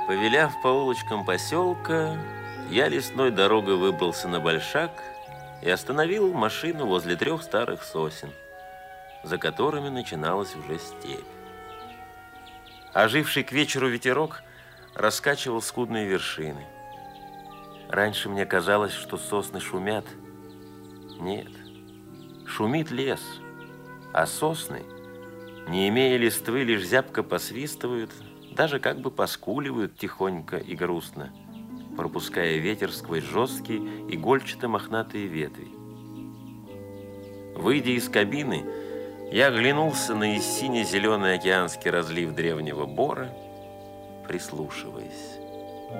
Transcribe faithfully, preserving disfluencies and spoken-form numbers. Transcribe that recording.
Повиляв по улочкам поселка, я лесной дорогой выбрался на Большак и остановил машину возле трех старых сосен, за которыми начиналась уже степь. Оживший к вечеру ветерок раскачивал скудные вершины. Раньше мне казалось, что сосны шумят. Нет, шумит лес, а сосны, не имея листвы, лишь зябко посвистывают, даже как бы поскуливают тихонько и грустно, пропуская ветер сквозь жесткие игольчато-мохнатые ветви. Выйдя из кабины, я оглянулся на сине-зеленый океанский разлив древнего бора, прислушиваясь.